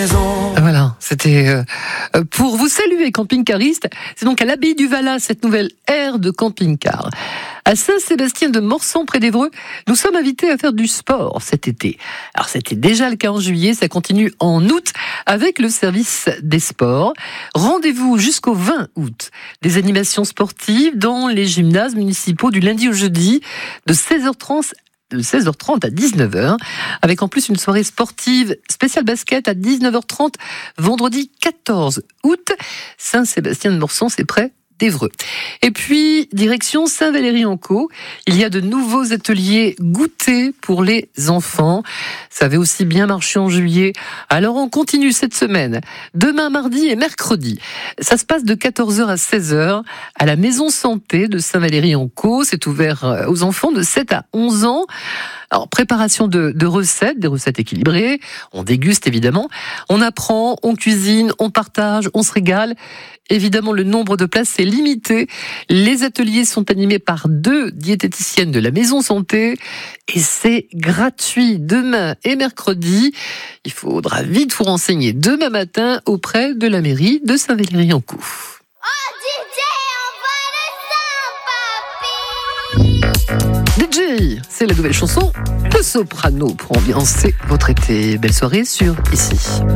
Voilà, c'était pour vous saluer, camping-cariste. C'est donc à l'abbaye du Valas, cette nouvelle ère de camping-car. À Saint-Sébastien de Morsan, près d'Évreux, nous sommes invités à faire du sport cet été. Alors c'était déjà le cas en juillet, ça continue en août avec le service des sports. Rendez-vous jusqu'au 20 août. Des animations sportives dans les gymnases municipaux du lundi au jeudi de 16h30 à 19h, avec en plus une soirée sportive spéciale basket à 19h30, vendredi 14 août. Saint-Sébastien de Morsan, c'est près d'Évreux. Et puis, direction Saint-Valery-en-Caux, il y a de nouveaux ateliers goûter pour les enfants. Ça avait aussi bien marché en juillet. Alors, on continue cette semaine, demain, mardi et mercredi. Ça se passe de 14h à 16h à la Maison Santé de Saint-Valery-en-Caux. C'est ouvert aux enfants de 7 à 11 ans. Alors, préparation de recettes, des recettes équilibrées. On déguste, évidemment. On apprend, on cuisine, on partage, on se régale. Évidemment, le nombre de places est limité. Les ateliers sont animés par 2 diététiciennes de la Maison Santé. Et c'est gratuit demain et mercredi. Il faudra vite vous renseigner demain matin auprès de la mairie de Saint-Valery-en-Caux. DJ, c'est la nouvelle chanson de Soprano pour ambiancer votre été. Belle soirée sur Ici.